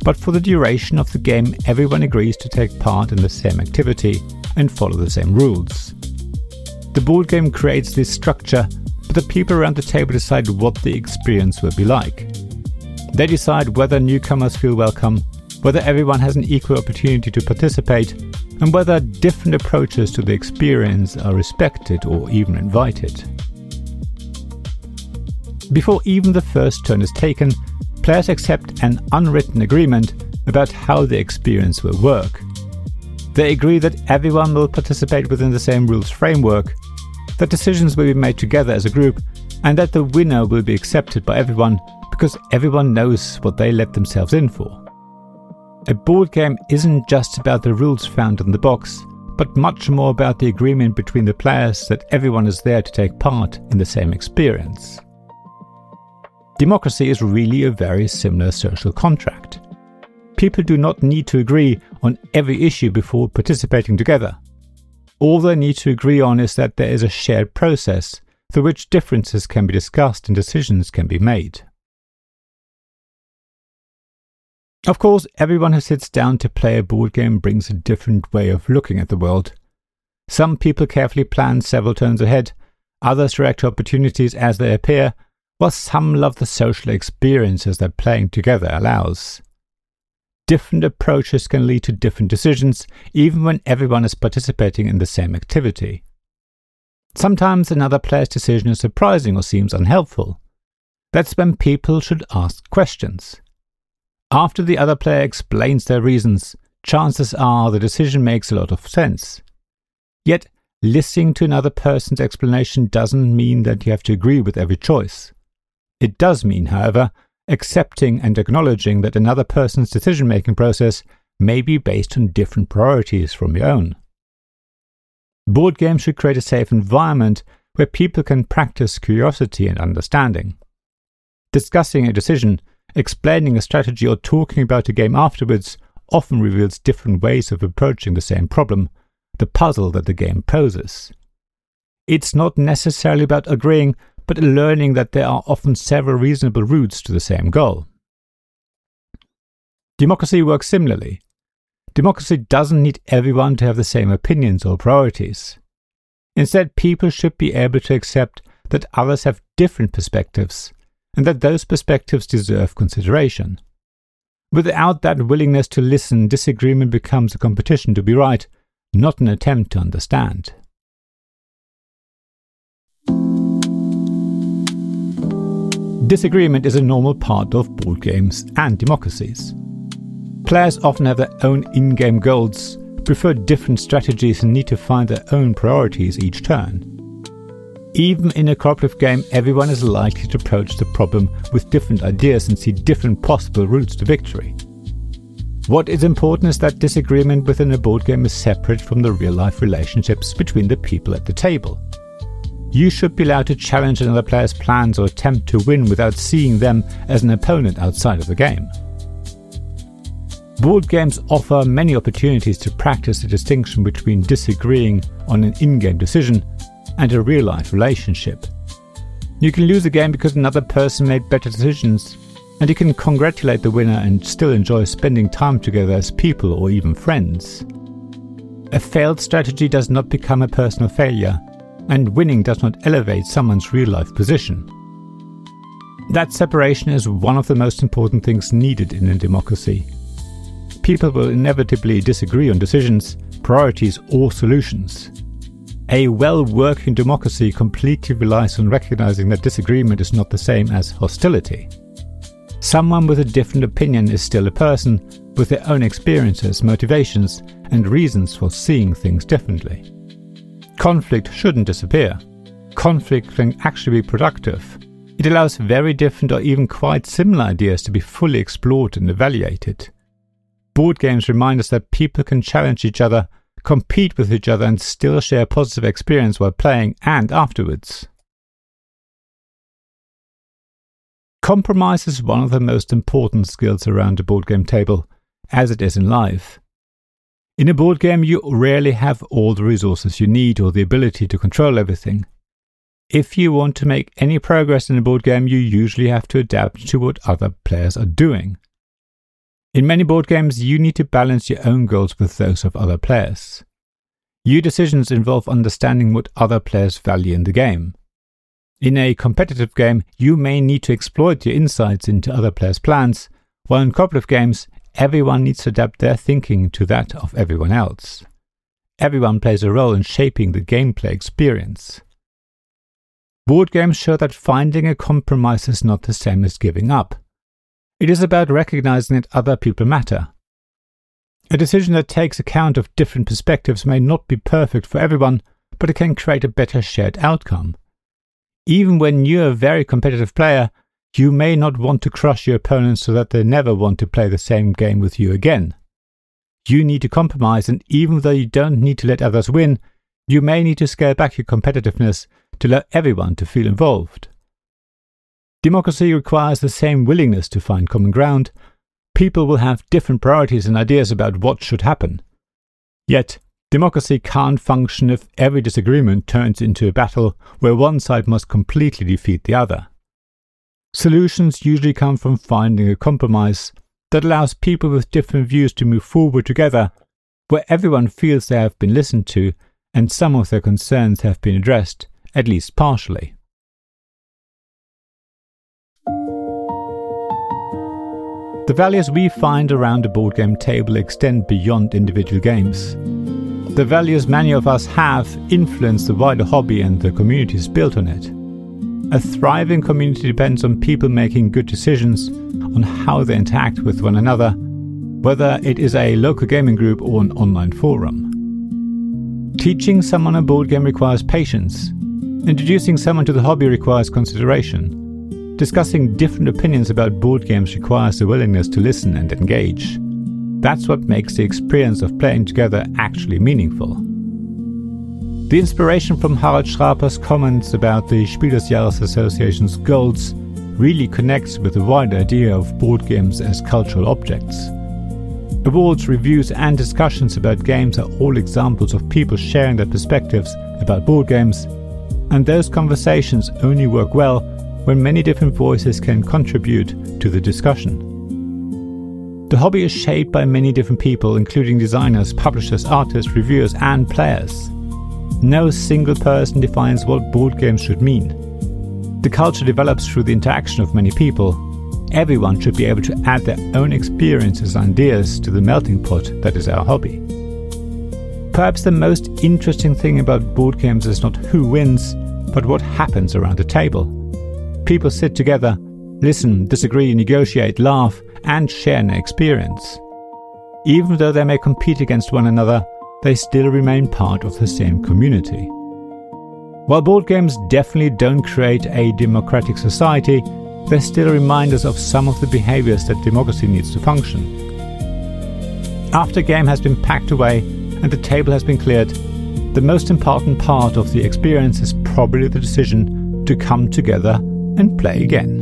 but for the duration of the game everyone agrees to take part in the same activity and follow the same rules. The board game creates this structure, but the people around the table decide what the experience will be like. They decide whether newcomers feel welcome, whether everyone has an equal opportunity to participate, and whether different approaches to the experience are respected or even invited. Before even the first turn is taken, players accept an unwritten agreement about how the experience will work. They agree that everyone will participate within the same rules framework, that decisions will be made together as a group, and that the winner will be accepted by everyone because everyone knows what they let themselves in for. A board game isn't just about the rules found in the box, but much more about the agreement between the players that everyone is there to take part in the same experience. Democracy is really a very similar social contract. People do not need to agree on every issue before participating together. All they need to agree on is that there is a shared process through which differences can be discussed and decisions can be made. Of course, everyone who sits down to play a board game brings a different way of looking at the world. Some people carefully plan several turns ahead, others react to opportunities as they appear, while some love the social experiences that playing together allows. Different approaches can lead to different decisions, even when everyone is participating in the same activity. Sometimes another player's decision is surprising or seems unhelpful. That's when people should ask questions. After the other player explains their reasons, chances are the decision makes a lot of sense. Yet, listening to another person's explanation doesn't mean that you have to agree with every choice. It does mean, however, accepting and acknowledging that another person's decision-making process may be based on different priorities from your own. Board games should create a safe environment where people can practice curiosity and understanding. Discussing a decision, explaining a strategy, or talking about a game afterwards often reveals different ways of approaching the same problem, the puzzle that the game poses. It's not necessarily about agreeing, but learning that there are often several reasonable routes to the same goal. Democracy works similarly. Democracy doesn't need everyone to have the same opinions or priorities. Instead, people should be able to accept that others have different perspectives, and that those perspectives deserve consideration. Without that willingness to listen, disagreement becomes a competition to be right, not an attempt to understand. Disagreement is a normal part of board games and democracies. Players often have their own in-game goals, prefer different strategies, and need to find their own priorities each turn. Even in a cooperative game, everyone is likely to approach the problem with different ideas and see different possible routes to victory. What is important is that disagreement within a board game is separate from the real-life relationships between the people at the table. You should be allowed to challenge another player's plans or attempt to win without seeing them as an opponent outside of the game. Board games offer many opportunities to practice the distinction between disagreeing on an in-game decision and a real-life relationship. You can lose a game because another person made better decisions, and you can congratulate the winner and still enjoy spending time together as people or even friends. A failed strategy does not become a personal failure, and winning does not elevate someone's real-life position. That separation is one of the most important things needed in a democracy. People will inevitably disagree on decisions, priorities, or solutions. A well-working democracy completely relies on recognizing that disagreement is not the same as hostility. Someone with a different opinion is still a person with their own experiences, motivations, and reasons for seeing things differently. Conflict shouldn't disappear. Conflict can actually be productive. It allows very different or even quite similar ideas to be fully explored and evaluated. Board games remind us that people can challenge each other, compete with each other, and still share a positive experience while playing and afterwards. Compromise is one of the most important skills around a board game table, as it is in life. In a board game, you rarely have all the resources you need or the ability to control everything. If you want to make any progress in a board game, you usually have to adapt to what other players are doing. In many board games, you need to balance your own goals with those of other players. Your decisions involve understanding what other players value in the game. In a competitive game, you may need to exploit your insights into other players' plans, while in cooperative games, everyone needs to adapt their thinking to that of everyone else. Everyone plays a role in shaping the gameplay experience. Board games show that finding a compromise is not the same as giving up. It is about recognizing that other people matter. A decision that takes account of different perspectives may not be perfect for everyone, but it can create a better shared outcome. Even when you're a very competitive player, you may not want to crush your opponents so that they never want to play the same game with you again. You need to compromise, and even though you don't need to let others win, you may need to scale back your competitiveness to allow everyone to feel involved. Democracy requires the same willingness to find common ground. People will have different priorities and ideas about what should happen. Yet, democracy can't function if every disagreement turns into a battle where one side must completely defeat the other. Solutions usually come from finding a compromise that allows people with different views to move forward together, where everyone feels they have been listened to and some of their concerns have been addressed, at least partially. The values we find around the board game table extend beyond individual games. The values many of us have influence the wider hobby and the communities built on it. A thriving community depends on people making good decisions on how they interact with one another, whether it is a local gaming group or an online forum. Teaching someone a board game requires patience. Introducing someone to the hobby requires consideration. Discussing different opinions about board games requires the willingness to listen and engage. That's what makes the experience of playing together actually meaningful. The inspiration from Harald Schraper's comments about the Spiel des Jahres Association's goals really connects with the wider idea of board games as cultural objects. Awards, reviews and discussions about games are all examples of people sharing their perspectives about board games, and those conversations only work well when many different voices can contribute to the discussion. The hobby is shaped by many different people, including designers, publishers, artists, reviewers, and players. No single person defines what board games should mean. The culture develops through the interaction of many people. Everyone should be able to add their own experiences and ideas to the melting pot that is our hobby. Perhaps the most interesting thing about board games is not who wins, but what happens around the table. People sit together, listen, disagree, negotiate, laugh, and share an experience. Even though they may compete against one another, they still remain part of the same community. While board games definitely don't create a democratic society, they still remind us of some of the behaviors that democracy needs to function. After a game has been packed away and the table has been cleared, the most important part of the experience is probably the decision to come together and play again.